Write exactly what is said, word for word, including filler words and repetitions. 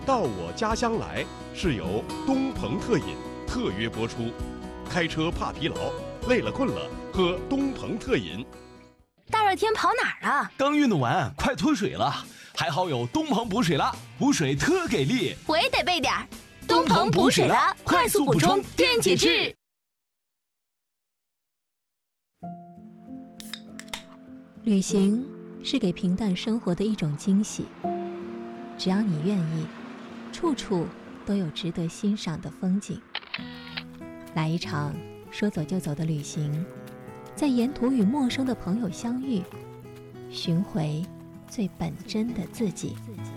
到我家乡来是由东鹏特饮特约播出。开车怕疲劳，累了困了，喝东鹏特饮。 大热天跑哪儿啊？ 刚运动完，快脱水了，还好有东鹏补水了，补水特给力。 我也得备点儿。东鹏补水了，快速补充电解质。 旅行是给平淡生活的一种惊喜，只要你愿意，处处都有值得欣赏的风景。来一场说走就走的旅行，在沿途与陌生的朋友相遇，寻回最本真的自己。